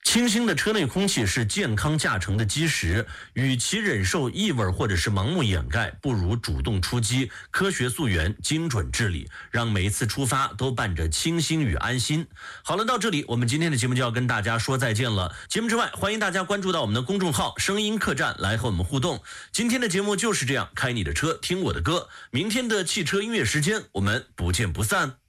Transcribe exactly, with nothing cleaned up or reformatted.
清新的车内空气是健康驾乘的基石，与其忍受异味或者是盲目掩盖，不如主动出击，科学溯源，精准治理，让每一次出发都伴着清新与安心。好了，到这里我们今天的节目就要跟大家说再见了。节目之外，欢迎大家关注到我们的公众号声音客栈来和我们互动。今天的节目就是这样，开你的车，听我的歌。明天的汽车音乐时间，我们不见不散。